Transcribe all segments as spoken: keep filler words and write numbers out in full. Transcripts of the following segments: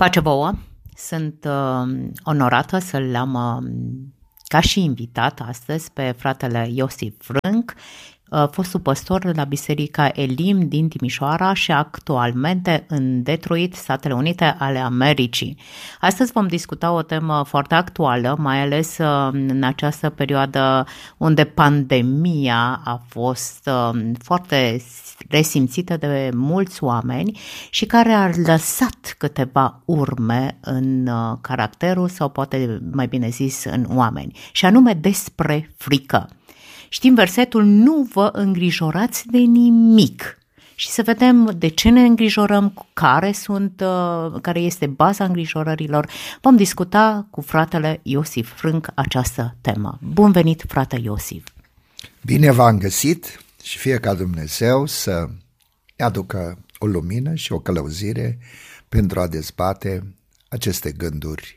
Pace vouă! Sunt uh, onorată să-l am uh, ca și invitat astăzi pe fratele Iosif Frânc, uh, fostul păstor la Biserica Elim din Timișoara și actualmente în Detroit, Statele Unite ale Americii. Astăzi vom discuta o temă foarte actuală, mai ales uh, în această perioadă unde pandemia a fost uh, foarte resimțită de mulți oameni și care a lăsat câteva urme în uh, caracterul sau poate mai bine zis în oameni, și anume despre frică. Știm versetul: nu vă îngrijorați de nimic. Și să vedem de ce ne îngrijorăm, care sunt, uh, care este baza îngrijorărilor. Vom discuta cu fratele Iosif Frânc această temă. Bun venit, frate Iosif! Bine v-am găsit și fie ca Dumnezeu să aducă o lumină și o călăuzire pentru a dezbate aceste gânduri.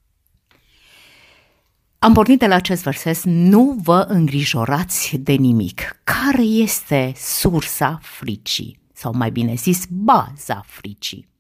Am pornit de la acest verset: nu vă îngrijorați de nimic. Care este sursa fricii? Sau mai bine zis, baza fricii?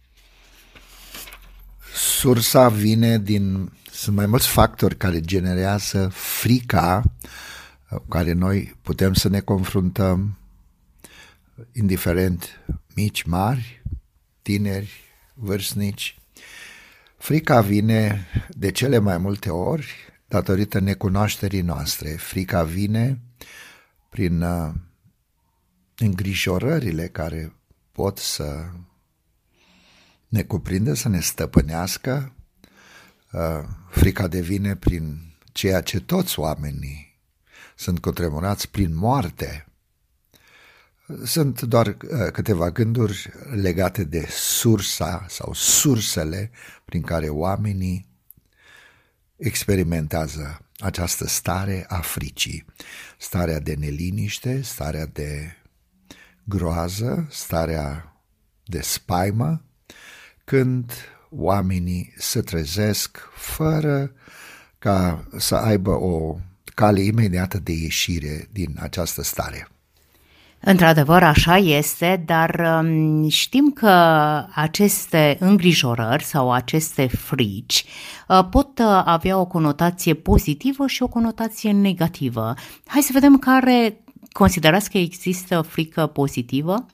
Sursa vine din... Sunt mai mulți factori care generează frica cu care noi putem să ne confruntăm, indiferent mici, mari, tineri, vârstnici. Frica vine de cele mai multe ori datorită necunoașterii noastre. Frica vine prin uh, îngrijorările care pot să ne cuprindă, să ne stăpânească. Uh, frica devine prin ceea ce toți oamenii sunt cutremurați, prin moarte. Sunt doar uh, câteva gânduri legate de sursa sau sursele prin care oamenii experimentează această stare a fricii, starea de neliniște, starea de groază, starea de spaimă, când oamenii se trezesc fără ca să aibă o cale imediată de ieșire din această stare. Într-adevăr, așa este, dar știm că aceste îngrijorări sau aceste frici pot avea o conotație pozitivă și o conotație negativă. Hai să vedem care. Considerați că există frică pozitivă?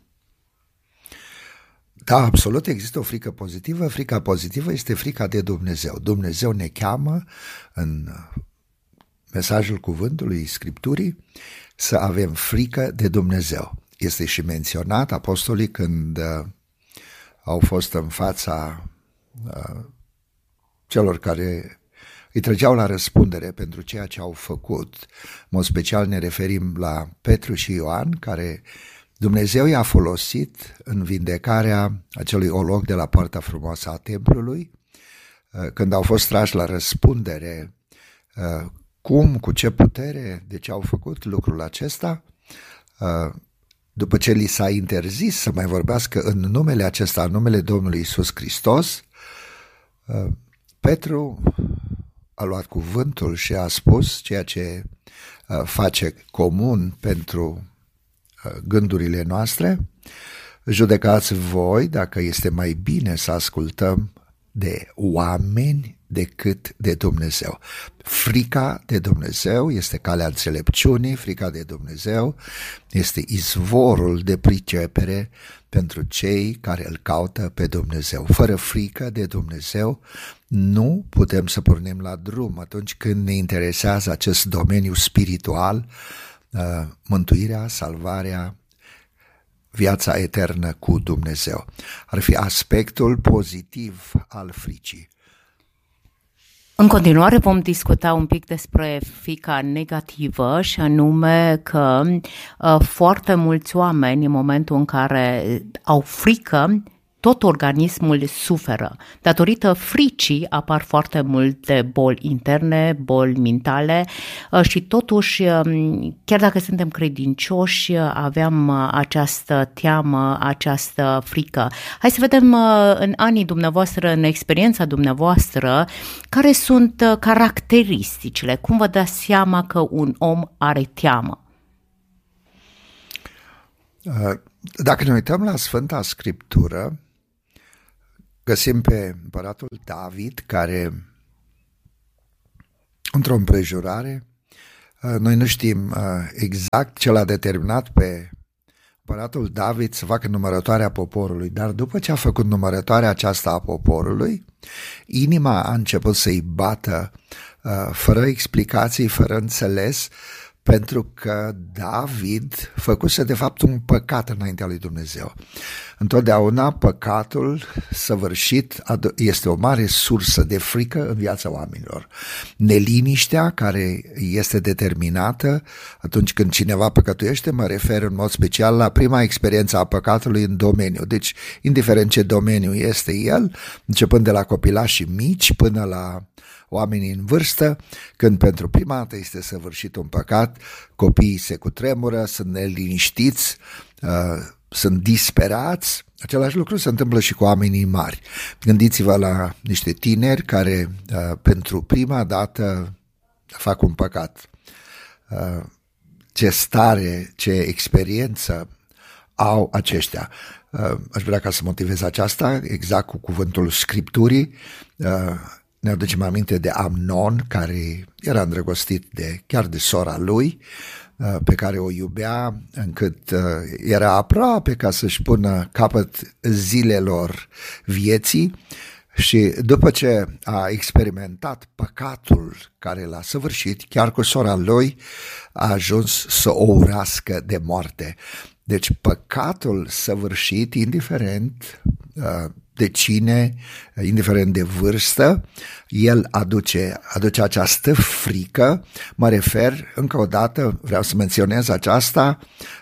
Da, absolut, există o frică pozitivă. Frica pozitivă este frica de Dumnezeu. Dumnezeu ne cheamă în mesajul cuvântului Scripturii să avem frică de Dumnezeu. Este și menționat apostolii când uh, au fost în fața uh, celor care îi trăgeau la răspundere pentru ceea ce au făcut. În mod special ne referim la Petru și Ioan, care Dumnezeu i-a folosit în vindecarea acelui olog de la Poarta Frumoasă a templului, uh, când au fost trași la răspundere uh, cum, cu ce putere, de ce au făcut lucrul acesta. După ce li s-a interzis să mai vorbească în numele acesta, în numele Domnului Iisus Hristos, Petru a luat cuvântul și a spus ceea ce face comun pentru gândurile noastre: judecați voi dacă este mai bine să ascultăm de oameni decât de Dumnezeu. Frica de Dumnezeu este calea înțelepciunii, frica de Dumnezeu este izvorul de pricepere pentru cei care îl caută pe Dumnezeu. Fără frică de Dumnezeu nu putem să pornim la drum atunci când ne interesează acest domeniu spiritual, mântuirea, salvarea, viața eternă cu Dumnezeu. Ar fi aspectul pozitiv al fricii. În continuare vom discuta un pic despre frica negativă, și anume că uh, foarte mulți oameni, în momentul în care au frică, tot organismul suferă. Datorită fricii apar foarte multe boli interne, boli mentale și totuși, chiar dacă suntem credincioși, aveam această teamă, această frică. Hai să vedem în anii dumneavoastră, în experiența dumneavoastră, care sunt caracteristicile, cum vă dați seama că un om are teamă? Dacă ne uităm la Sfânta Scriptură, găsim pe împăratul David care, într-o împrejurare, noi nu știm exact ce l-a determinat pe împăratul David să facă numărătoarea poporului, dar după ce a făcut numărătoarea aceasta a poporului, inima a început să-i bată fără explicații, fără înțeles, pentru că David făcuse de fapt un păcat înaintea lui Dumnezeu. Întotdeauna păcatul săvârșit este o mare sursă de frică în viața oamenilor. Neliniștea care este determinată atunci când cineva păcătuiește, mă refer în mod special la prima experiență a păcatului în domeniu. Deci, indiferent ce domeniu este el, începând de la copilașii mici până la oamenii în vârstă, când pentru prima dată este săvârșit un păcat, copiii se cutremură, sunt neliniștiți, uh, sunt disperați. Același lucru se întâmplă și cu oamenii mari. Gândiți-vă la niște tineri care uh, pentru prima dată fac un păcat. Uh, ce stare, ce experiență au aceștia. Uh, aș vrea ca să motivez aceasta exact cu cuvântul Scripturii. Uh, Ne aducem aminte de Amnon, care era îndrăgostit de, chiar de sora lui, pe care o iubea, încât era aproape ca să-și pună capăt zilelor vieții, și după ce a experimentat păcatul care l-a săvârșit, chiar cu sora lui, a ajuns să o urască de moarte. Deci păcatul săvârșit, indiferent de cine, indiferent de vârstă, el aduce, aduce această frică. Mă refer, încă o dată, vreau să menționez aceasta,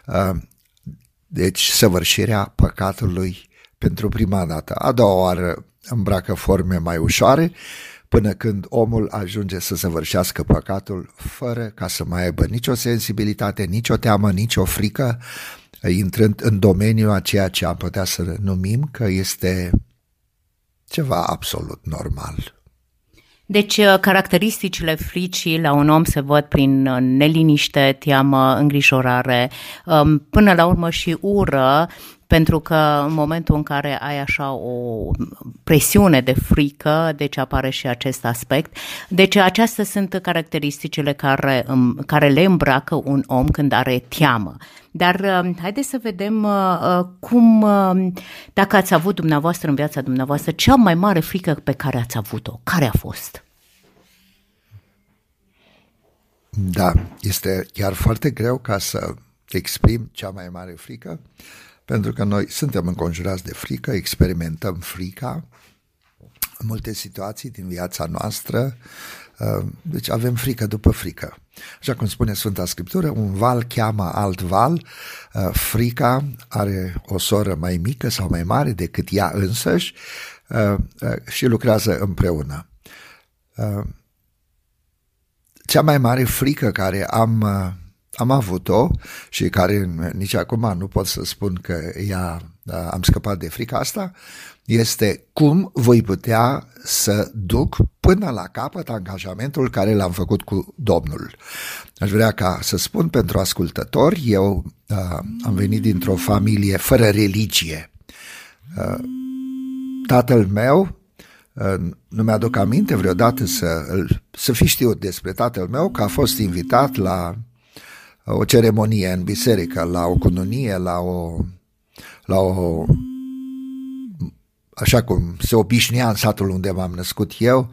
deci săvârșirea păcatului pentru prima dată. A doua oară îmbracă forme mai ușoare, până când omul ajunge să săvârșească păcatul fără ca să mai aibă nicio sensibilitate, nicio teamă, nicio frică, intrând în domeniul a ceea ce am putea să numim că este ceva absolut normal. Deci, caracteristicile fricii la un om se văd prin neliniște, teamă, îngrijorare, până la urmă și ură, pentru că în momentul în care ai așa o presiune de frică, deci apare și acest aspect. Deci acestea sunt caracteristicile care, care le îmbracă un om când are teamă. Dar haideți să vedem cum, dacă ați avut dumneavoastră în viața dumneavoastră, cea mai mare frică pe care ați avut-o, care a fost? Da, este chiar foarte greu ca să exprim cea mai mare frică, pentru că noi suntem înconjurați de frică, experimentăm frica în multe situații din viața noastră, deci avem frică după frică. Așa cum spune Sfânta Scriptură, un val cheamă alt val, frica are o soră mai mică sau mai mare decât ea însăși și lucrează împreună. Cea mai mare frică care am Am avut-o și care nici acum nu pot să spun că ea, am scăpat de frica asta, este cum voi putea să duc până la capăt angajamentul care l-am făcut cu Domnul. Aș vrea ca să spun pentru ascultători, eu uh, am venit dintr-o familie fără religie. Uh, tatăl meu, uh, nu mi-aduc aminte vreodată să, să fi știut despre tatăl meu că a fost invitat la o ceremonie în biserică, la o cununie, la o, la o, așa cum se obișnuia în satul unde m-am născut eu,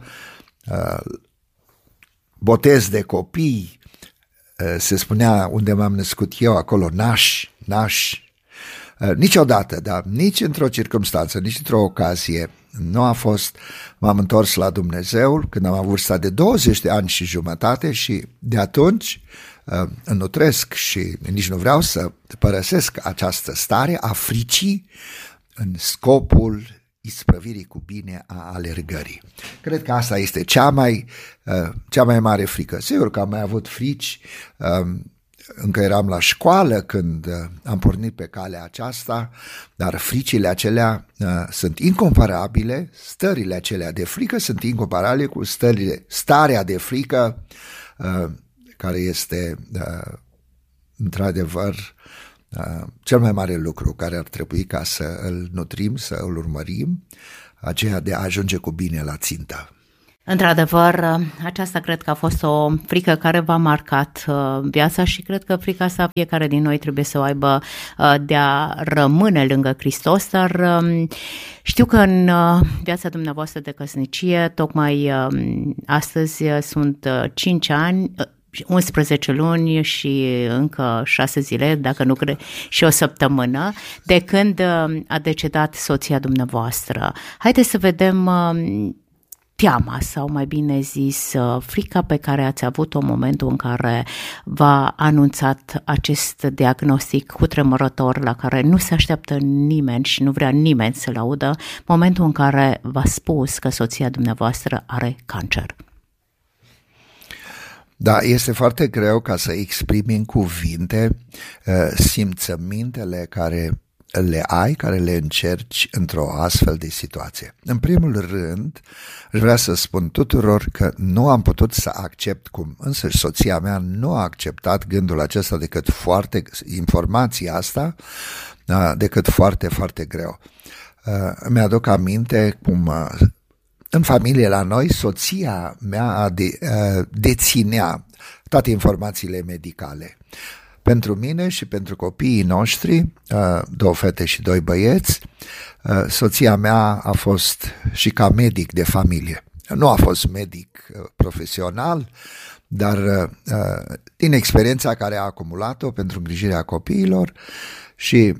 botez de copii, se spunea unde m-am născut eu, acolo naș, naș. Niciodată, dar nici într-o circumstanță, nici într-o ocazie nu a fost, m-am întors la Dumnezeu când am avut vârsta de douăzeci de ani și jumătate și de atunci înnutresc și nici nu vreau să părăsesc această stare a fricii în scopul isprăvirii cu bine a alergării. Cred că asta este cea mai, cea mai mare frică. Sigur că am mai avut frici, încă eram la școală când am pornit pe calea aceasta, dar fricile acelea sunt incomparabile, stările acelea de frică sunt incomparabile cu stările, starea de frică care este într-adevăr cel mai mare lucru care ar trebui ca să îl nutrim, să îl urmărim, aceea de a ajunge cu bine la țintă. Într-adevăr, aceasta cred că a fost o frică care v-a marcat viața și cred că frica asta fiecare din noi trebuie să o aibă de a rămâne lângă Hristos, dar știu că în viața dumneavoastră de căsnicie, tocmai astăzi sunt cinci ani, unsprezece luni și încă șase zile, dacă nu cred, și o săptămână, de când a decedat soția dumneavoastră. Haideți să vedem teama, sau mai bine zis, frica pe care ați avut-o în momentul în care v-a anunțat acest diagnostic cutremurător la care nu se așteaptă nimeni și nu vrea nimeni să-l audă, momentul în care v-a spus că soția dumneavoastră are cancer. Da, este foarte greu ca să exprimi în cuvinte uh, simțămintele care le ai, care le încerci într-o astfel de situație. În primul rând, vreau să spun tuturor că nu am putut să accept, cum însăși soția mea nu a acceptat gândul acesta decât foarte, informația asta, decât foarte, foarte greu. Mi-aduc aminte cum în familie la noi, soția mea de, deținea toate informațiile medicale. Pentru mine și pentru copiii noștri, două fete și doi băieți, soția mea a fost și ca medic de familie. Nu a fost medic profesional, dar din experiența care a acumulat-o pentru îngrijirea copiilor și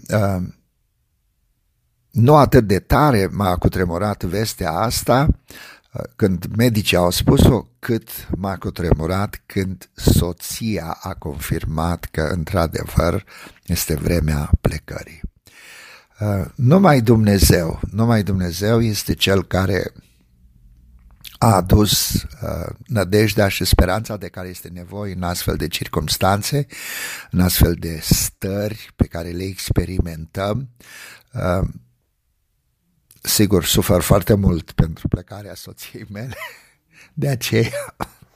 nu atât de tare m-a cutremurat vestea asta când medicii au spus-o, cât m-a cutremurat când soția a confirmat că într-adevăr este vremea plecării. Numai Dumnezeu, numai Dumnezeu este Cel care a adus nădejdea și speranța de care este nevoie în astfel de circumstanțe, în astfel de stări pe care le experimentăm. Sigur, sufăr foarte mult pentru plecarea soției mele, de aceea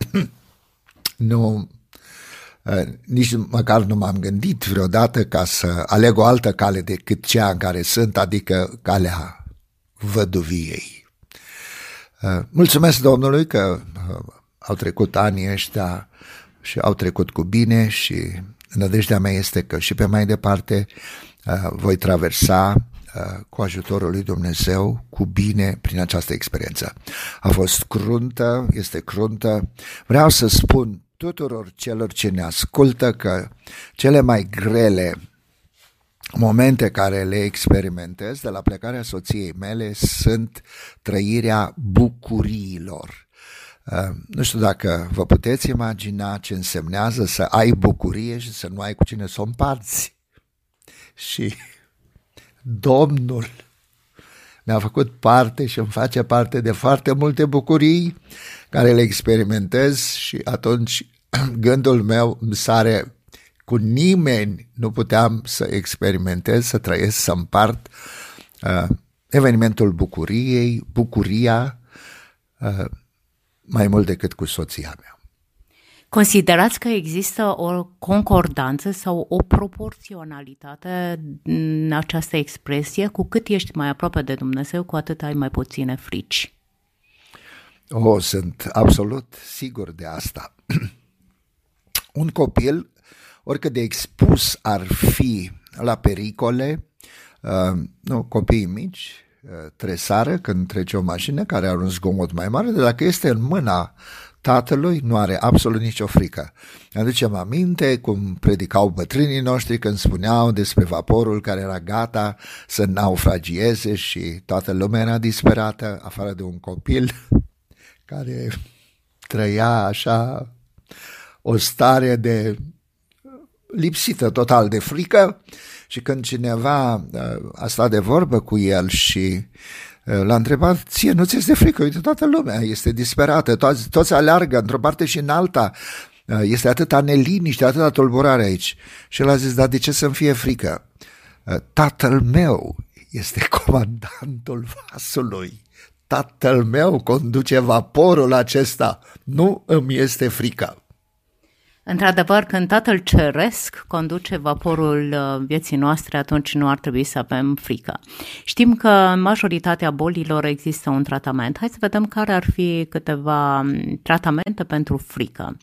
nu, nici măcar nu m-am gândit vreodată ca să aleg o altă cale decât cea în care sunt, adică calea văduviei. Mulțumesc Domnului că au trecut anii ăștia și au trecut cu bine și nădejdea mea este că și pe mai departe voi traversa cu ajutorul lui Dumnezeu, cu bine prin această experiență. A fost cruntă, este cruntă. Vreau să spun tuturor celor ce ne ascultă că cele mai grele momente care le experimentez de la plecarea soției mele sunt trăirea bucuriilor. Nu știu dacă vă puteți imagina ce însemnează să ai bucurie și să nu ai cu cine să o împarți. Și Domnul mi-a făcut parte și îmi face parte de foarte multe bucurii care le experimentez și atunci gândul meu îmi sare, cu nimeni nu puteam să experimentez, să trăiesc, să împart uh, evenimentul bucuriei, bucuria uh, mai mult decât cu soția mea. Considerați că există o concordanță sau o proporționalitate în această expresie? Cu cât ești mai aproape de Dumnezeu, cu atât ai mai puține frici. Oh, sunt absolut sigur de asta. Un copil, oricât de expus ar fi la pericole, uh, nu, copiii mici uh, tresară când trece o mașină care are un zgomot mai mare, de dacă este în mâna tatălui, nu are absolut nicio frică. Aducem aminte cum predicau bătrânii noștri când spuneau despre vaporul care era gata să naufragieze și toată lumea era disperată, afară de un copil care trăia așa o stare de lipsită total de frică și când cineva a stat de vorbă cu el și l-a întrebat, ție nu ți este frică? Uite, toată lumea este disperată, toți, toți aleargă într-o parte și în alta, este atâta neliniște, atâta tulburare aici. Și el a zis, dar de ce să-mi fie frică? Tatăl meu este comandantul vasului, tatăl meu conduce vaporul acesta, nu îmi este frică. Într-adevăr, când Tatăl Ceresc conduce vaporul vieții noastre, atunci nu ar trebui să avem frică. Știm că în majoritatea bolilor există un tratament. Hai să vedem care ar fi câteva tratamente pentru frică.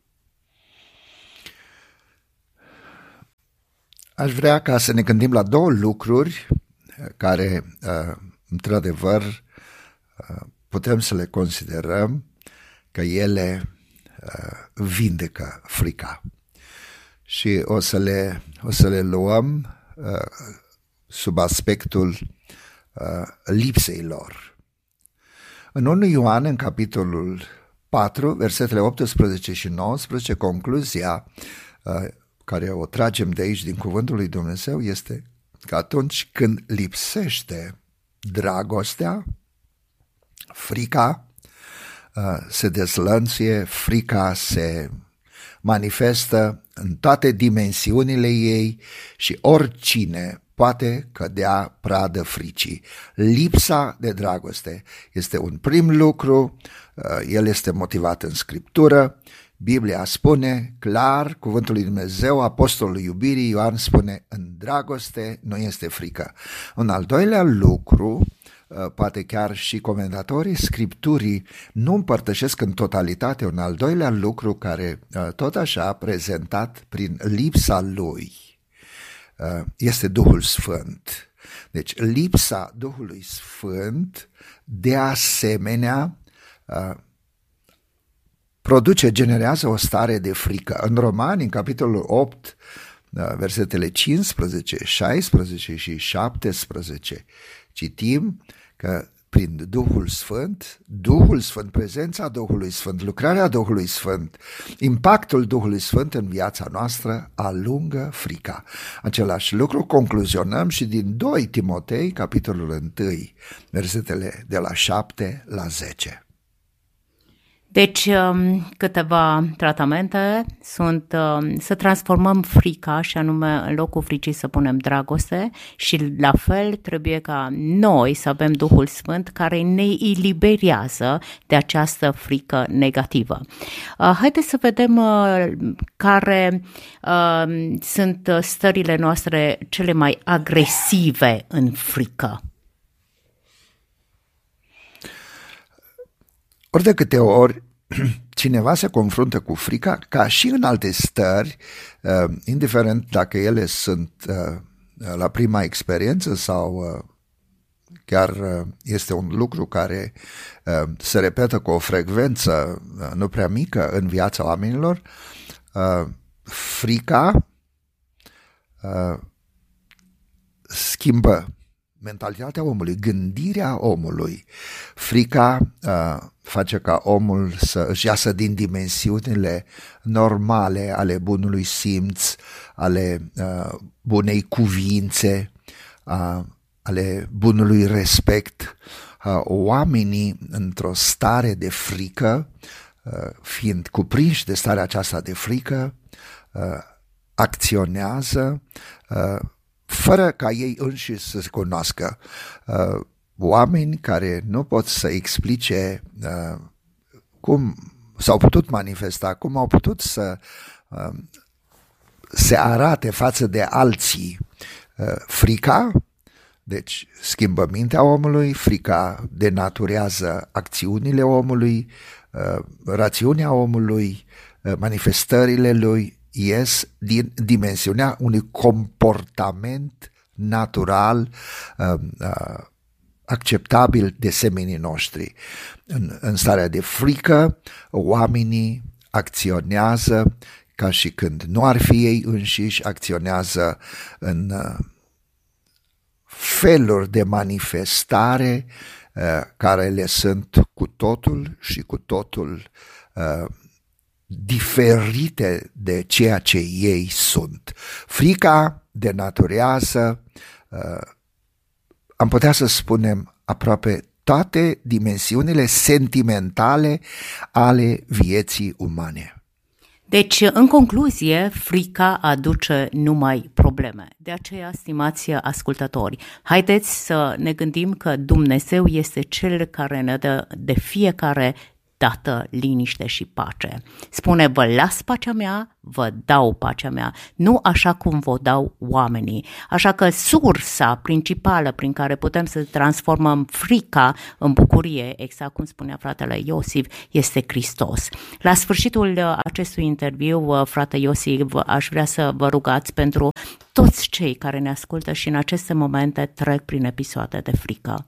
Aș vrea ca să ne gândim la două lucruri care, într-adevăr, putem să le considerăm că ele vindecă frica. Și o să le, o să le luăm sub aspectul lipsei lor. În unu Ioan, în capitolul patru, versetele optsprezece și nouăsprezece, concluzia care o tragem de aici din cuvântul lui Dumnezeu este că atunci când lipsește dragostea, frica se dezlănțuie, frica se manifestă în toate dimensiunile ei și oricine poate cădea pradă fricii. Lipsa de dragoste este un prim lucru, el este motivat în Scriptură. Biblia spune clar, cuvântul lui Dumnezeu, apostolul iubirii Ioan spune, în dragoste nu este frică. Un al doilea lucru, poate chiar și comentatorii Scripturii nu împărtășesc în totalitate, un al doilea lucru care tot așa a prezentat prin lipsa lui este Duhul Sfânt. Deci lipsa Duhului Sfânt de asemenea produce, generează o stare de frică. În Romani, în capitolul opt, versetele cincisprezece, șaisprezece și șaptesprezece, citim că prin Duhul Sfânt, Duhul Sfânt, prezența Duhului Sfânt, lucrarea Duhului Sfânt, impactul Duhului Sfânt în viața noastră alungă frica. Același lucru concluzionăm și din doi Timotei, capitolul unu, versetele de la șapte la zece. Deci, câteva tratamente sunt să transformăm frica și anume în locul fricii să punem dragoste și la fel trebuie ca noi să avem Duhul Sfânt care ne eliberează de această frică negativă. Haideți să vedem care sunt stările noastre cele mai agresive în frică. Ori de câte ori cineva se confruntă cu frica, ca și în alte stări, indiferent dacă ele sunt la prima experiență sau chiar este un lucru care se repetă cu o frecvență nu prea mică în viața oamenilor, frica schimbă mentalitatea omului, gândirea omului. Frica uh, face ca omul să își iasă din dimensiunile normale ale bunului simț, ale uh, bunei cuvințe, uh, ale bunului respect. Uh, oamenii într-o stare de frică, uh, fiind cuprinși de starea aceasta de frică, uh, acționează uh, fără ca ei înșiși să se cunoască. Uh, oameni care nu pot să explice uh, cum s-au putut manifesta, cum au putut să uh, se arate față de alții uh, frica, deci schimbă mintea omului, frica denaturează acțiunile omului, uh, rațiunea omului, uh, manifestările lui, ies din dimensiunea unui comportament natural uh, uh, acceptabil de semenii noștri. În, în starea de frică, oamenii acționează ca și când nu ar fi ei înșiși, acționează în uh, feluri de manifestare uh, care le sunt cu totul și cu totul uh, diferite de ceea ce ei sunt. Frica denaturează, uh, am putea să spunem, aproape toate dimensiunile sentimentale ale vieții umane. Deci, în concluzie, frica aduce numai probleme. De aceea, stimați ascultători, haideți să ne gândim că Dumnezeu este Cel care ne dă de fiecare dată liniște și pace. Spune, vă las pacea mea, vă dau pacea mea, nu așa cum vă dau oamenii. Așa că sursa principală prin care putem să transformăm frica în bucurie, exact cum spunea fratele Iosif, este Hristos. La sfârșitul acestui interviu, frate Iosif, aș vrea să vă rugați pentru toți cei care ne ascultă și în aceste momente trec prin episoade de frică.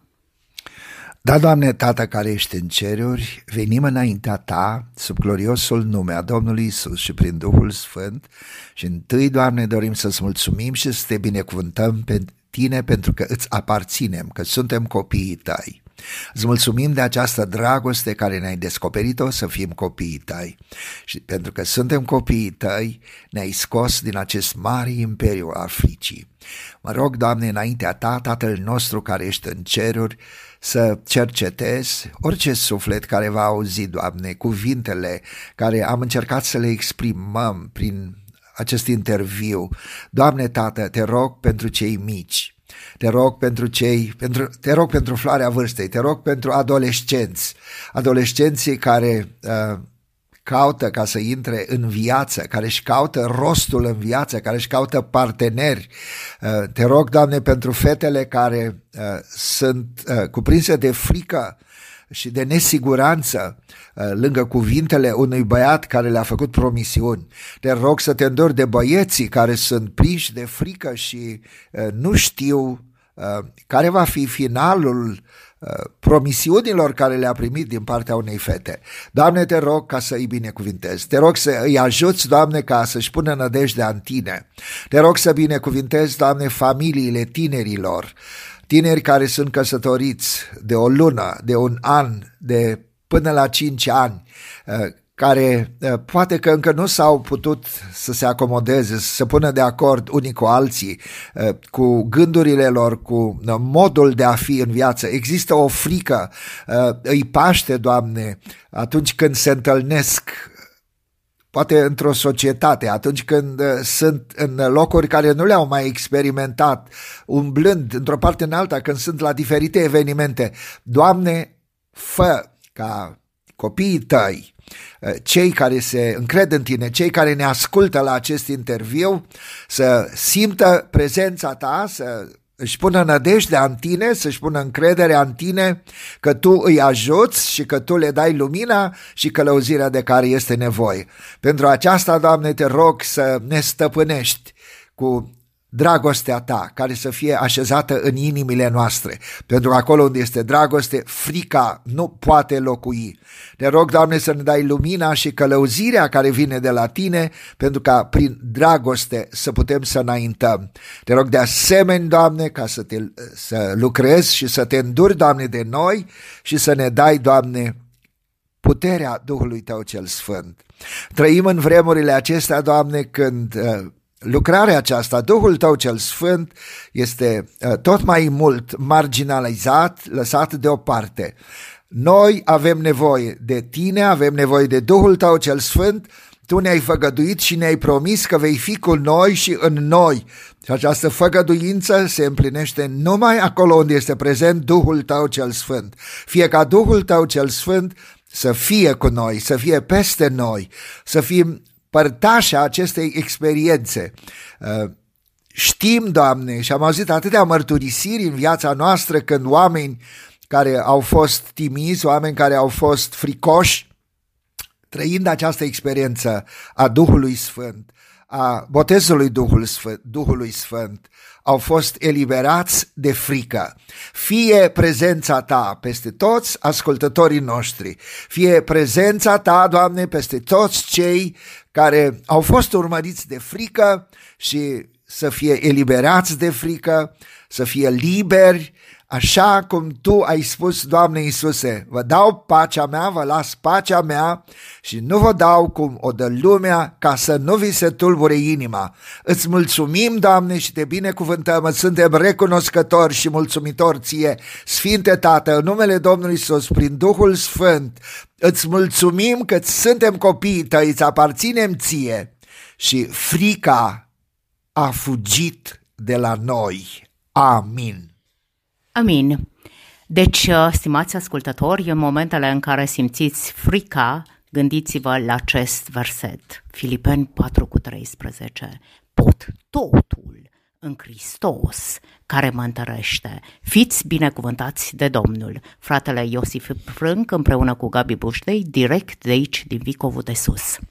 Da, Doamne, Tată care ești în ceruri, venim înaintea Ta, sub gloriosul nume a Domnului Iisus și prin Duhul Sfânt și întâi, Doamne, dorim să-ți mulțumim și să te binecuvântăm pe Tine pentru că îți aparținem, că suntem copiii Tăi. Îți mulțumim de această dragoste care ne-ai descoperit-o să fim copiii Tăi și pentru că suntem copiii Tăi, ne-ai scos din acest mare imperiu al fricii. Mă rog, Doamne, înaintea Ta, Tatăl nostru care ești în ceruri, să cercetezi orice suflet care va auzi, Doamne, cuvintele care am încercat să le exprimăm prin acest interviu. Doamne, Tată, te rog pentru cei mici, te rog pentru cei, pentru, te rog pentru floarea vârstei, te rog pentru adolescenți, adolescenții care uh, caută ca să intre în viață, care își caută rostul în viață, care își caută parteneri. Te rog, Doamne, pentru fetele care sunt cuprinse de frică și de nesiguranță lângă cuvintele unui băiat care le-a făcut promisiuni. Te rog să te îndori de băieții care sunt prinși de frică și nu știu care va fi finalul promisiunilor care le-a primit din partea unei fete. Doamne, te rog ca să îi binecuvintezi, te rog să îi ajuți, Doamne, ca să-și pună nădejdea în Tine, te rog să binecuvintezi, Doamne, familiile tinerilor, tineri care sunt căsătoriți de o lună, de un an, de până la cinci ani, care poate că încă nu s-au putut să se acomodeze, să se pună de acord unii cu alții, cu gândurile lor, cu modul de a fi în viață. Există o frică, îi paște, Doamne, atunci când se întâlnesc, poate într-o societate, atunci când sunt în locuri care nu le-au mai experimentat, umblând într-o parte în alta, când sunt la diferite evenimente. Doamne, fă ca copiii Tăi, cei care se încred în Tine, cei care ne ascultă la acest interviu, să simtă prezența Ta, să își pună nădejdea în Tine, să-și pună încrederea în Tine, că Tu îi ajuți și că Tu le dai lumina și călăuzirea de care este nevoie. Pentru aceasta, Doamne, te rog să ne stăpânești cu dragostea Ta, care să fie așezată în inimile noastre, pentru că acolo unde este dragoste, frica nu poate locui. Te rog, Doamne, să ne dai lumina și călăuzirea care vine de la Tine, pentru ca prin dragoste să putem să înaintăm. Te rog de asemenea, Doamne, ca să, te, să lucrezi și să te înduri, Doamne, de noi și să ne dai, Doamne, puterea Duhului Tău cel Sfânt. Trăim în vremurile acestea, Doamne, când lucrarea aceasta, Duhul Tău cel Sfânt, este tot mai mult marginalizat, lăsat deoparte. Noi avem nevoie de Tine, avem nevoie de Duhul Tău cel Sfânt, Tu ne-ai făgăduit și ne-ai promis că vei fi cu noi și în noi. Și această făgăduință se împlinește numai acolo unde este prezent Duhul Tău cel Sfânt. Fie ca Duhul Tău cel Sfânt să fie cu noi, să fie peste noi, să fim părtașa acestei experiențe. Știm, Doamne, și am auzit atâtea mărturisiri în viața noastră când oameni care au fost timizi, oameni care au fost fricoși, trăind această experiență a Duhului Sfânt, a botezului Duhului Sfânt, Duhului Sfânt, au fost eliberați de frică. Fie prezența Ta peste toți ascultătorii noștri, fie prezența Ta, Doamne, peste toți cei care au fost urmăriți de frică și să fie eliberați de frică, să fie liberi, așa cum Tu ai spus, Doamne Iisuse, vă dau pacea mea, vă las pacea mea și nu vă dau cum o dă lumea, ca să nu vi se tulbure inima. Îți mulțumim, Doamne, și Te binecuvântăm, îți suntem recunoscători și mulțumitori Ție, Sfinte Tată, în numele Domnului Iisus, prin Duhul Sfânt, îți mulțumim că suntem copiii Tăi, îți aparținem Ție și frica a fugit de la noi. Amin. Amin. Deci, stimați ascultători, în momentele în care simțiți frica, gândiți-vă la acest verset, Filipeni patru cu treisprezece. Pot totul în Hristos care mă întărește. Fiți binecuvântați de Domnul. Fratele Iosif Frânc împreună cu Gabi Bușdei, direct de aici din Vicovul de Sus.